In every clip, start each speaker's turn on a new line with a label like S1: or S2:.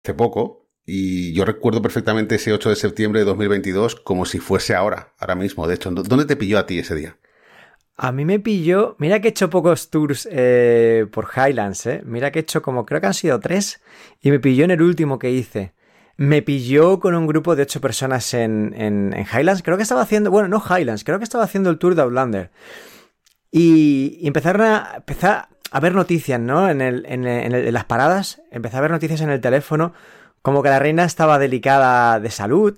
S1: hace poco y yo recuerdo perfectamente ese 8 de septiembre de 2022 como si fuese ahora mismo. De hecho, ¿dónde te pilló a ti ese día?
S2: A mí me pilló, mira que he hecho pocos tours por Highlands, ¿eh? Mira que he hecho como, creo que han sido 3, y me pilló en el último que hice. Me pilló con un grupo de 8 personas en Highlands, creo que estaba haciendo, bueno, no Highlands, creo que estaba haciendo el tour de Outlander. Y empezar a ver noticias, ¿no? En las paradas, empecé a ver noticias en el teléfono, como que la reina estaba delicada de salud,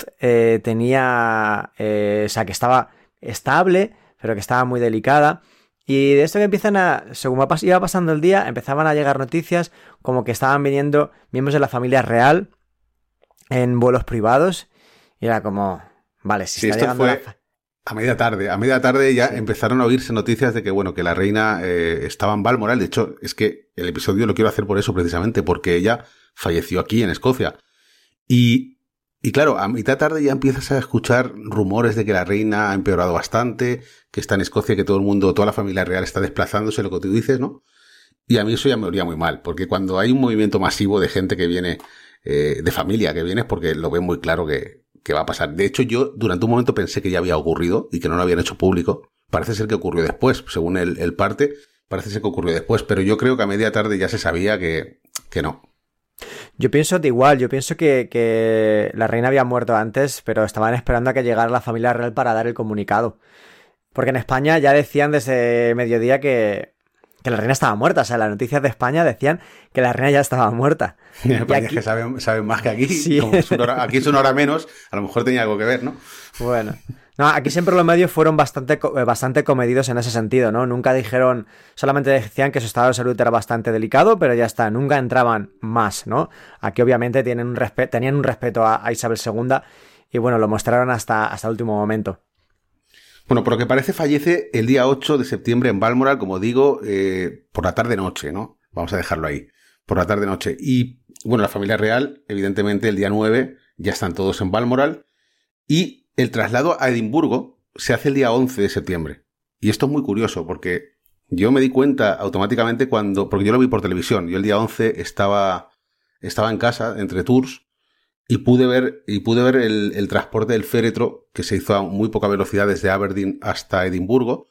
S2: o sea, que estaba estable, pero que estaba muy delicada. Y de esto que según iba pasando el día, empezaban a llegar noticias como que estaban viniendo miembros de la familia real en vuelos privados. Y era como, vale, si
S1: Sí,
S2: está
S1: esto
S2: llegando
S1: fue a media tarde. A media tarde ya
S2: Sí.
S1: empezaron a oírse noticias de que, bueno, que la reina estaba en Balmoral. De hecho, es que el episodio lo quiero hacer por eso precisamente, porque ella falleció aquí en Escocia. Y claro, a mitad tarde ya empiezas a escuchar rumores de que la reina ha empeorado bastante, que está en Escocia, que todo el mundo, toda la familia real está desplazándose, lo que tú dices, ¿no? Y a mí eso ya me olía muy mal, porque cuando hay un movimiento masivo de gente que viene, de familia que viene, es porque lo ven muy claro que va a pasar. De hecho, yo durante un momento pensé que ya había ocurrido y que no lo habían hecho público. Parece ser que ocurrió después, según el parte, parece ser que ocurrió después, pero yo creo que a media tarde ya se sabía que no.
S2: Yo pienso de igual, yo pienso que la reina había muerto antes, pero estaban esperando a que llegara la familia real para dar el comunicado. Porque en España ya decían desde mediodía que la reina estaba muerta. O sea, las noticias de España decían que la reina ya estaba muerta.
S1: Me
S2: Y
S1: parece
S2: aquí,
S1: que saben más que aquí.
S2: sí,
S1: Como es una hora, aquí es una hora menos, a lo mejor tenía algo que ver, ¿no?
S2: bueno. No, aquí siempre los medios fueron bastante comedidos en ese sentido, ¿no? Nunca dijeron, solamente decían que su estado de salud era bastante delicado, pero ya está, nunca entraban más, ¿no? Aquí obviamente tenían un respeto a Isabel II y bueno, lo mostraron hasta el último momento.
S1: Bueno, por lo que parece fallece el día 8 de septiembre en Balmoral, como digo, por la tarde-noche, ¿no? Vamos a dejarlo ahí, por la tarde-noche. Y, bueno, la familia real, evidentemente, el día 9 ya están todos en Balmoral. Y el traslado a Edimburgo se hace el día 11 de septiembre. Y esto es muy curioso, porque yo me di cuenta automáticamente porque yo lo vi por televisión. Yo el día 11 estaba en casa, entre tours, y pude ver el transporte del féretro que se hizo a muy poca velocidad desde Aberdeen hasta Edimburgo.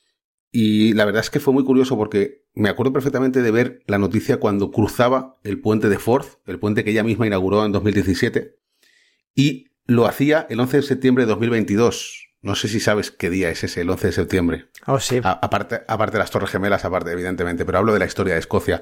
S1: Y la verdad es que fue muy curioso porque me acuerdo perfectamente de ver la noticia cuando cruzaba el puente de Forth, el puente que ella misma inauguró en 2017, y lo hacía el 11 de septiembre de 2022. No sé si sabes qué día es ese, el 11 de septiembre.
S2: Oh, sí.
S1: Aparte de las Torres Gemelas, aparte, evidentemente, pero hablo de la historia de Escocia.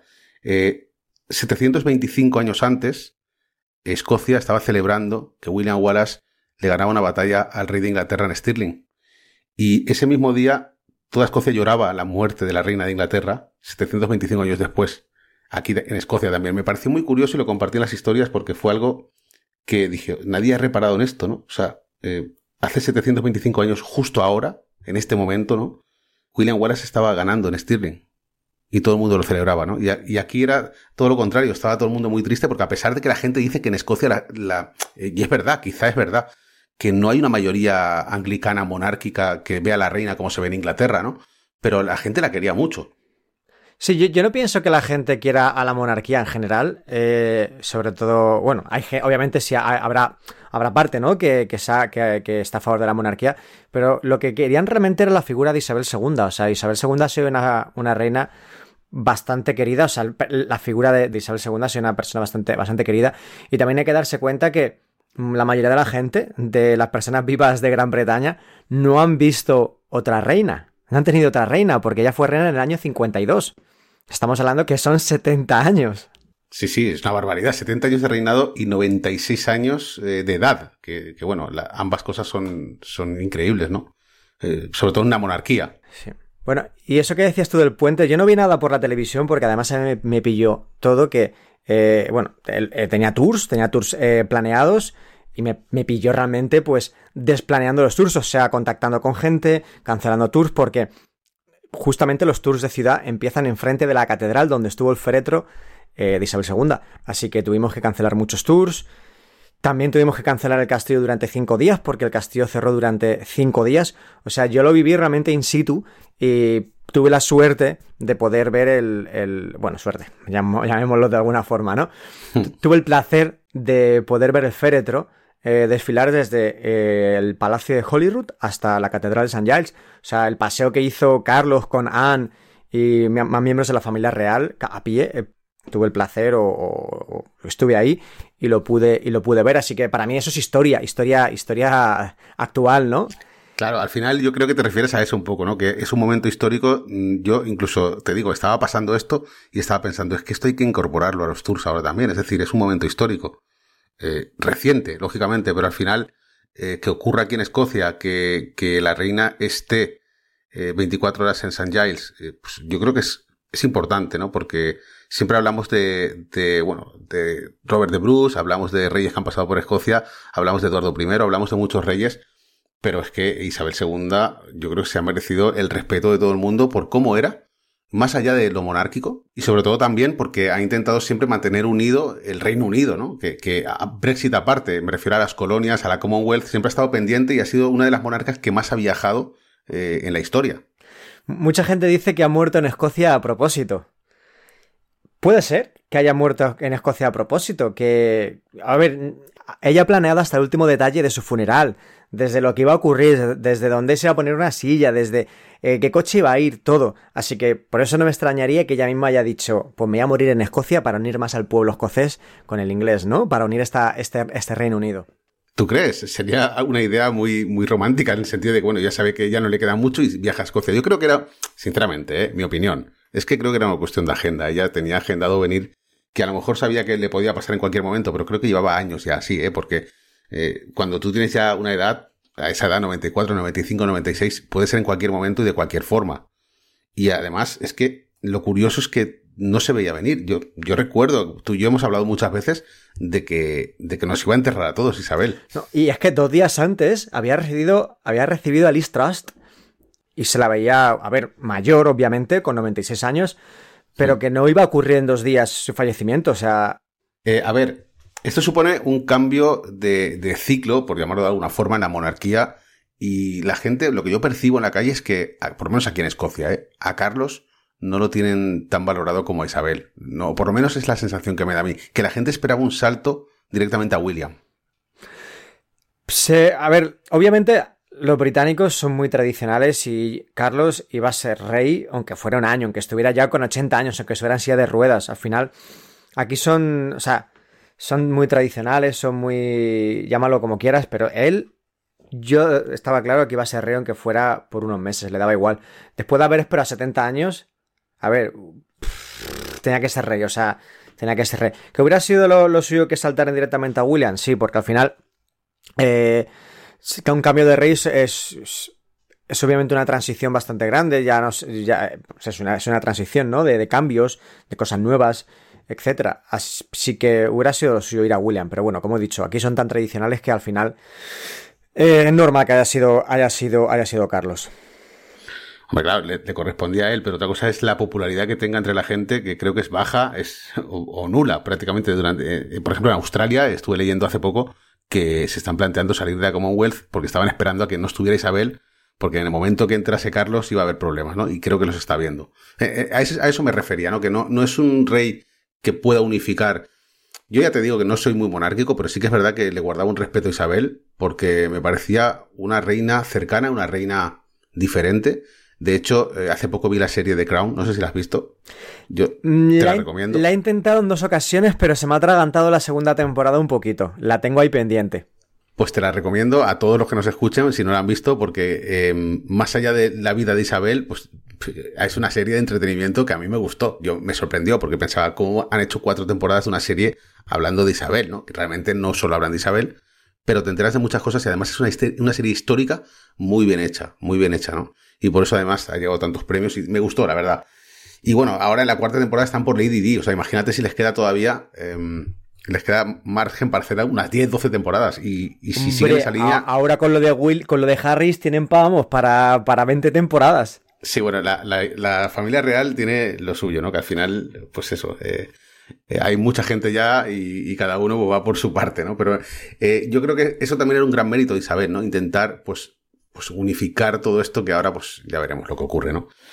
S1: 725 años antes, Escocia estaba celebrando que William Wallace le ganaba una batalla al rey de Inglaterra en Stirling. Y ese mismo día, toda Escocia lloraba la muerte de la reina de Inglaterra, 725 años después, aquí en Escocia también. Me pareció muy curioso y lo compartí en las historias porque fue algo que dije, nadie ha reparado en esto, ¿no? O sea, hace 725 años, justo ahora, en este momento, ¿no? William Wallace estaba ganando en Stirling. Y todo el mundo lo celebraba, ¿no? Y aquí era todo lo contrario, estaba todo el mundo muy triste porque a pesar de que la gente dice que en Escocia, y es verdad, quizá es verdad, que no hay una mayoría anglicana monárquica que vea a la reina como se ve en Inglaterra, ¿no? Pero la gente la quería mucho.
S2: Sí, yo no pienso que la gente quiera a la monarquía en general, sobre todo, bueno, obviamente sí habrá parte, ¿no? Que está a favor de la monarquía, pero lo que querían realmente era la figura de Isabel II, o sea, Isabel II ha sido una reina bastante querida, o sea, la figura de Isabel II ha sido una persona bastante querida, y también hay que darse cuenta que la mayoría de la gente, de las personas vivas de Gran Bretaña, no han visto otra reina. No han tenido otra reina, porque ella fue reina en el año 52. Estamos hablando que son 70 años.
S1: Sí, es una barbaridad. 70 años de reinado y 96 años de edad. Que bueno, ambas cosas son increíbles, ¿no? Sobre todo en una monarquía.
S2: Sí. Bueno, y eso que decías tú del puente, yo no vi nada por la televisión porque además me pilló todo que, tenía tours planeados y me pilló realmente pues desplaneando los tours, o sea, contactando con gente, cancelando tours porque justamente los tours de ciudad empiezan enfrente de la catedral donde estuvo el féretro de Isabel II. Así que tuvimos que cancelar muchos tours. También tuvimos que cancelar el castillo durante 5 días porque el castillo cerró durante 5 días. O sea, yo lo viví realmente in situ y tuve la suerte de poder ver bueno, suerte, llamémoslo de alguna forma, ¿no? Tuve el placer de poder ver el féretro desfilar desde el Palacio de Holyrood hasta la Catedral de St. Giles. O sea, el paseo que hizo Carlos con Anne y más miembros de la familia real a pie, tuve el placer o estuve ahí y lo pude ver. Así que para mí eso es historia actual, ¿no?
S1: Claro, al final yo creo que te refieres a eso un poco, ¿no? Que es un momento histórico. Yo incluso, te digo, estaba pasando esto y estaba pensando, es que esto hay que incorporarlo a los tours ahora también. Es decir, es un momento histórico. Reciente, lógicamente, pero al final, que ocurra aquí en Escocia, que la reina esté 24 horas en St. Giles, pues yo creo que es importante, ¿no? Porque siempre hablamos de Robert de Bruce, hablamos de reyes que han pasado por Escocia, hablamos de Eduardo I, hablamos de muchos reyes, pero es que Isabel II yo creo que se ha merecido el respeto de todo el mundo por cómo era, más allá de lo monárquico, y sobre todo también porque ha intentado siempre mantener unido el Reino Unido, ¿no? Que Brexit aparte, me refiero a las colonias, a la Commonwealth, siempre ha estado pendiente y ha sido una de las monarcas que más ha viajado en la historia.
S2: Mucha gente dice que ha muerto en Escocia a propósito. Puede ser que haya muerto en Escocia a propósito, que... A ver, ella ha planeado hasta el último detalle de su funeral, desde lo que iba a ocurrir, desde dónde se iba a poner una silla, desde qué coche iba a ir, todo. Así que por eso no me extrañaría que ella misma haya dicho, pues me voy a morir en Escocia para unir más al pueblo escocés con el inglés, ¿no? Para unir este Reino Unido.
S1: ¿Tú crees? Sería una idea muy, muy romántica en el sentido de que, bueno, ya sabe que ya no le queda mucho y viaja a Escocia. Yo creo que era, sinceramente, mi opinión, es que creo que era una cuestión de agenda. Ella tenía agendado venir, que a lo mejor sabía que le podía pasar en cualquier momento, pero creo que llevaba años ya así, porque cuando tú tienes ya una edad, a esa edad, 94, 95, 96, puede ser en cualquier momento y de cualquier forma. Y además, es que lo curioso es que no se veía venir. Yo recuerdo, tú y yo hemos hablado muchas veces de que nos iba a enterrar a todos, Isabel.
S2: No, y es que 2 días antes había recibido a Liz Truss y se la veía, a ver, mayor, obviamente, con 96 años, pero que no iba a ocurrir en 2 días su fallecimiento, o sea...
S1: A ver, esto supone un cambio de ciclo, por llamarlo de alguna forma, en la monarquía, y la gente, lo que yo percibo en la calle es que, por lo menos aquí en Escocia, a Carlos no lo tienen tan valorado como a Isabel. No, por lo menos es la sensación que me da a mí. Que la gente esperaba un salto directamente a William.
S2: A ver, obviamente los británicos son muy tradicionales y Carlos iba a ser rey, aunque fuera un año, aunque estuviera ya con 80 años, aunque estuviera en silla de ruedas. Al final, aquí son muy tradicionales, son muy... llámalo como quieras, pero yo estaba claro que iba a ser rey aunque fuera por unos meses, le daba igual. Después de haber esperado 70 años... A ver, tenía que ser rey, o sea, tenía que ser rey. ¿Que hubiera sido lo suyo que saltaran directamente a William? Sí, porque al final que un cambio de rey es obviamente una transición bastante grande, es una transición, ¿no? De cambios, de cosas nuevas, etcétera. Así que hubiera sido lo suyo ir a William, pero bueno, como he dicho, aquí son tan tradicionales que al final es normal que haya sido Carlos.
S1: Hombre, claro, le correspondía a él, pero otra cosa es la popularidad que tenga entre la gente, que creo que es baja o nula prácticamente durante... por ejemplo, en Australia estuve leyendo hace poco que se están planteando salir de la Commonwealth porque estaban esperando a que no estuviera Isabel, porque en el momento que entrase Carlos iba a haber problemas, ¿no? Y creo que los está viendo. A eso me refería, ¿no? Que no es un rey que pueda unificar. Yo ya te digo que no soy muy monárquico, pero sí que es verdad que le guardaba un respeto a Isabel porque me parecía una reina cercana, una reina diferente. De hecho, hace poco vi la serie The Crown, no sé si la has visto. Yo te la recomiendo.
S2: La he intentado en 2 ocasiones, pero se me ha atragantado la segunda temporada un poquito. La tengo ahí pendiente.
S1: Pues te la recomiendo a todos los que nos escuchen, si no la han visto, porque más allá de la vida de Isabel, pues es una serie de entretenimiento que a mí me gustó. Me sorprendió porque pensaba cómo han hecho 4 temporadas de una serie hablando de Isabel, ¿no? Que realmente no solo hablan de Isabel, pero te enteras de muchas cosas y además es una serie histórica muy bien hecha, ¿no? Y por eso además ha llegado tantos premios y me gustó, la verdad. Y bueno, ahora en la 4ª temporada están por Lady Di, o sea, imagínate si les queda todavía, les queda margen para hacer unas 10, 12 temporadas y si siguen esa línea...
S2: Ahora con lo de Harris tienen, para 20 temporadas.
S1: Sí, bueno, la familia real tiene lo suyo, ¿no? Que al final, pues eso... hay mucha gente ya y cada uno va por su parte, ¿no? Pero yo creo que eso también era un gran mérito de Isabel, ¿no? Intentar, pues unificar todo esto que ahora, pues ya veremos lo que ocurre, ¿no?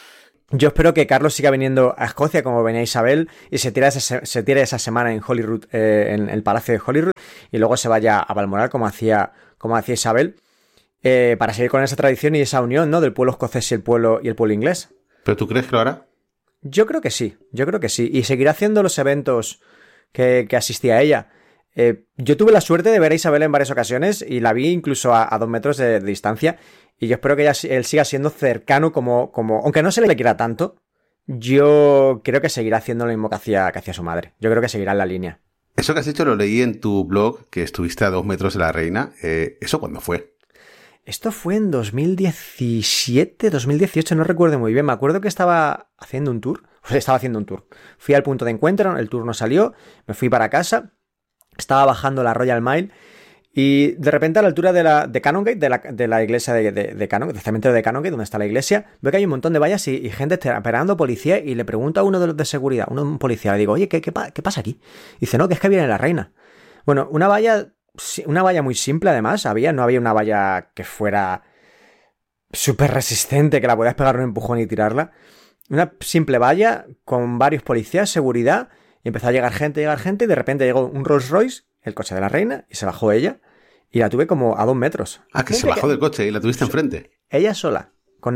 S2: Yo espero que Carlos siga viniendo a Escocia como venía Isabel y se tire esa semana en Holyrood, en el Palacio de Holyrood, y luego se vaya a Balmoral como hacía Isabel, para seguir con esa tradición y esa unión, ¿no?, del pueblo escocés y el pueblo inglés.
S1: ¿Pero tú crees que lo hará?
S2: Yo creo que sí. Y seguirá haciendo los eventos que asistía a ella. Yo tuve la suerte de ver a Isabel en varias ocasiones y la vi incluso a 2 metros de distancia. Y yo espero que él siga siendo cercano como... Aunque no se le quiera tanto, yo creo que seguirá haciendo lo mismo que hacía su madre. Yo creo que seguirá en la línea.
S1: Eso que has dicho lo leí en tu blog, que estuviste a 2 metros de la reina. ¿Eso cuándo fue?
S2: Esto fue en 2017, 2018, no recuerdo muy bien. Me acuerdo que estaba haciendo un tour. Fui al punto de encuentro, el tour no salió, me fui para casa, estaba bajando la Royal Mile y de repente a la altura de Canongate, de la iglesia de Canongate, del cementerio de Canongate, donde está la iglesia, veo que hay un montón de vallas y gente esperando policía, y le pregunto a uno de los de seguridad, un policía, le digo, oye, ¿qué pasa aquí? Y dice, no, que es que viene la reina. Bueno, una valla muy simple además, no había una valla que fuera súper resistente, que la podías pegar un empujón y tirarla. Una simple valla con varios policías, seguridad, y empezó a llegar gente, y de repente llegó un Rolls Royce, el coche de la reina, y se bajó ella, y la tuve como a 2 metros.
S1: Ah, que se bajó del coche y la tuviste enfrente.
S2: Ella sola, con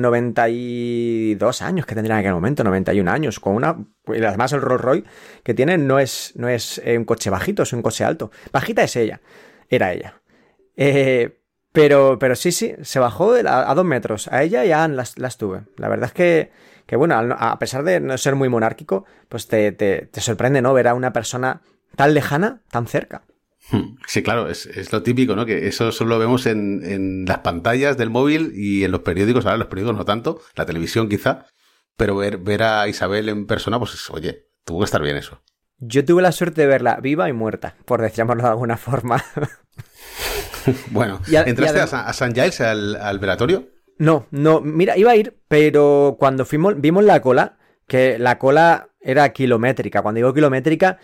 S2: 92 años que tendría en aquel momento, 91 años, y además el Rolls Royce que tiene no es un coche bajito, es un coche alto. Bajita era ella. Pero sí, se bajó a 2 metros. A ella y a Anne las tuve. La verdad es que bueno, a pesar de no ser muy monárquico, pues te sorprende, ¿no?, ver a una persona tan lejana, tan cerca.
S1: Sí, claro, es lo típico, ¿no? Que eso solo vemos en las pantallas del móvil y en los periódicos. Ahora los periódicos no tanto, la televisión quizá, pero ver a Isabel en persona, pues oye, tuvo que estar bien eso.
S2: Yo tuve la suerte de verla viva y muerta, por decirlo de alguna forma.
S1: Bueno, ¿entraste a St. Giles al velatorio?
S2: No, mira, iba a ir, pero cuando vimos la cola, que la cola era kilométrica. Cuando digo kilométrica,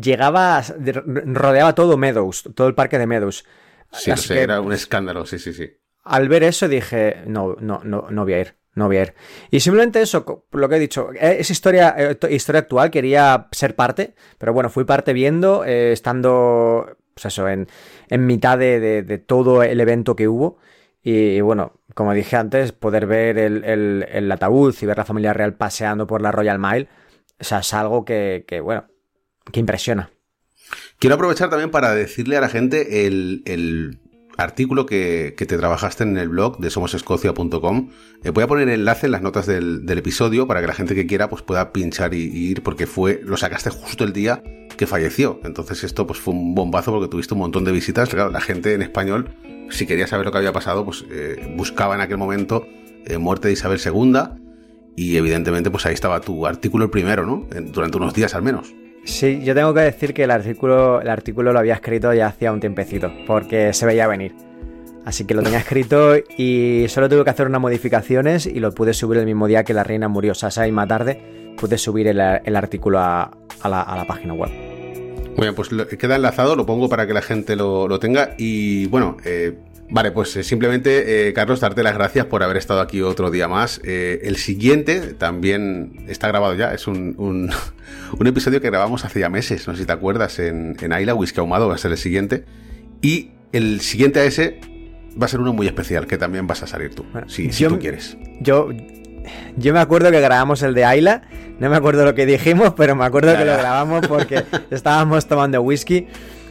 S2: rodeaba todo Meadows, todo el parque de Meadows.
S1: Sí, era un escándalo, sí.
S2: Al ver eso dije, no voy a ir. No voy a ir. Y simplemente eso, lo que he dicho, es historia actual, quería ser parte, pero bueno, fui parte viendo, estando, pues eso, en mitad de todo el evento que hubo. Y bueno, como dije antes, poder ver el ataúd y ver la familia real paseando por la Royal Mile, o sea, es algo que impresiona.
S1: Quiero aprovechar también para decirle a la gente el artículo que te trabajaste en el blog de somosescocia.com. Voy a poner el enlace en las notas del episodio para que la gente que quiera pues pueda pinchar y ir, porque lo sacaste justo el día que falleció. Entonces esto pues fue un bombazo porque tuviste un montón de visitas. Claro, la gente en español, si quería saber lo que había pasado, pues buscaba en aquel momento muerte de Isabel II, y evidentemente pues ahí estaba tu artículo el primero, ¿no? Durante unos días al menos.
S2: Sí, yo tengo que decir que el artículo lo había escrito ya hacía un tiempecito, porque se veía venir. Así que lo tenía escrito y solo tuve que hacer unas modificaciones y lo pude subir el mismo día que la reina murió. O sea, esa misma tarde pude subir el artículo a la página web.
S1: Muy bien, pues queda enlazado, lo pongo para que la gente lo tenga. Y bueno, vale, pues simplemente, Carlos, darte las gracias por haber estado aquí otro día más. El siguiente también está grabado ya, es un episodio que grabamos hace ya meses, no sé si te acuerdas, en Ayla, Whisky Ahumado va a ser el siguiente. Y el siguiente a ese va a ser uno muy especial, que también vas a salir tú, bueno, si tú quieres.
S2: Yo me acuerdo que grabamos el de Ayla, no me acuerdo lo que dijimos, pero me acuerdo que lo grabamos porque estábamos tomando whisky.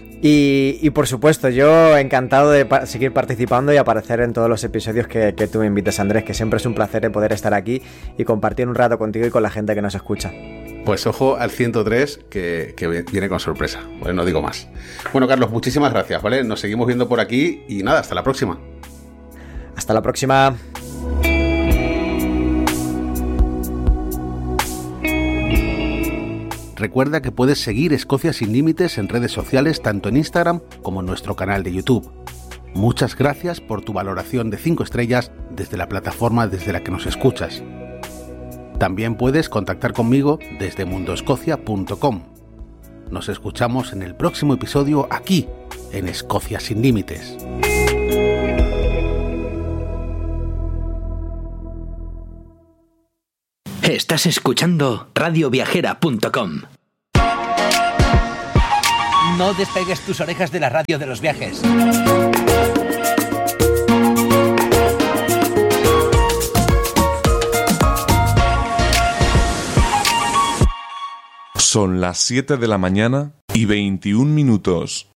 S2: Y por supuesto, yo encantado de seguir participando y aparecer en todos los episodios que tú me invites, Andrés, que siempre es un placer poder estar aquí y compartir un rato contigo y con la gente que nos escucha.
S1: Pues ojo al 103, que viene con sorpresa, ¿vale? No digo más. Bueno, Carlos, muchísimas gracias, ¿vale? Nos seguimos viendo por aquí y nada, hasta la próxima.
S2: Hasta la próxima.
S1: Recuerda que puedes seguir Escocia sin Límites en redes sociales, tanto en Instagram como en nuestro canal de YouTube. Muchas gracias por tu valoración de 5 estrellas desde la plataforma desde la que nos escuchas. También puedes contactar conmigo desde mundoescocia.com. Nos escuchamos en el próximo episodio aquí, en Escocia sin Límites.
S3: Estás escuchando radioviajera.com.
S4: No despegues tus orejas de la radio de los viajes.
S5: Son las 7 de la mañana y 21 minutos.